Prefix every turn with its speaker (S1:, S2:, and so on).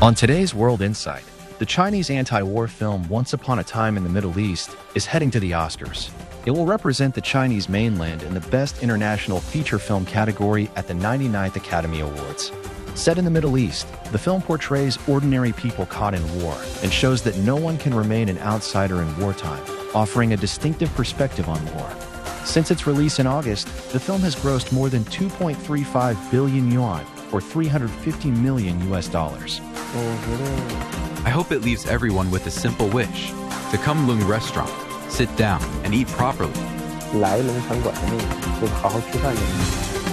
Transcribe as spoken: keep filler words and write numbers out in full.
S1: On today's World Insight, the Chinese anti-war film Once Upon a Time in the Middle East is heading to the Oscars. It will represent the Chinese mainland in the Best International Feature Film category at the ninety-ninth Academy Awards. Set in the Middle East, the film portrays ordinary people caught in war and shows that no one can remain an outsider in wartime, offering a distinctive perspective on war. Since its release in August, the film has grossed more than two point three five billion yuan, or three hundred fifty million U S dollars.
S2: I hope it leaves everyone with a simple wish: to come Lung Restaurant, sit down and eat properly.
S3: 来龙餐馆的那个，就是好好吃饭的。